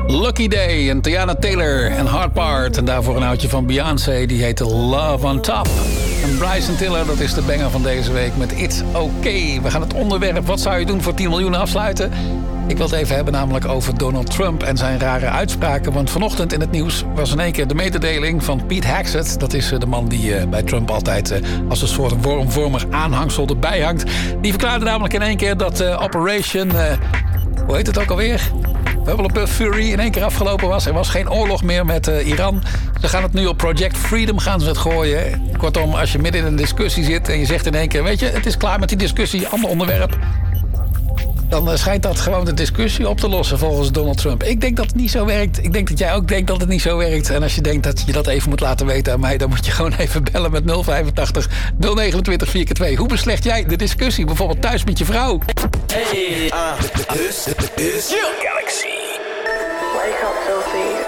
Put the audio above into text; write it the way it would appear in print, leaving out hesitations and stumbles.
Lucky Day en Tiana Taylor en Hard Part. En daarvoor een oudje van Beyoncé, die heette Love on Top. En Bryson Tiller, dat is de banger van deze week met It's Okay. We gaan het onderwerp wat zou je doen voor 10 miljoen afsluiten. Ik wil het even hebben namelijk over Donald Trump en zijn rare uitspraken. Want vanochtend in het nieuws was in één keer de mededeling van Pete Hegseth. Dat is de man die bij Trump altijd als een soort wormvormig aanhangsel erbij hangt. Die verklaarde namelijk in één keer dat Operation... hoe heet het ook alweer? Hubble Fury in één keer afgelopen was. Er was geen oorlog meer met Iran. Ze gaan het nu op Project Freedom gaan ze het gooien. Kortom, als je midden in een discussie zit en je zegt in één keer... weet je, het is klaar met die discussie, ander onderwerp... dan schijnt dat gewoon de discussie op te lossen volgens Donald Trump. Ik denk dat het niet zo werkt. Ik denk dat jij ook denkt dat het niet zo werkt. En als je denkt dat je dat even moet laten weten aan mij... dan moet je gewoon even bellen met 085 029 4x2. Hoe beslecht jij de discussie? Bijvoorbeeld thuis met je vrouw. Hey, this is Galaxy. Wake up, Sophie.